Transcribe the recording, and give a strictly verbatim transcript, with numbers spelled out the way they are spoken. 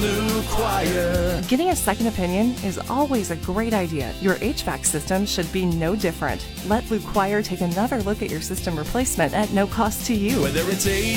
Blue Choir. Getting a second opinion is always a great idea. Your H V A C system should be no different. Let Blue Choir take another look at your system replacement at no cost to you. Whether it's a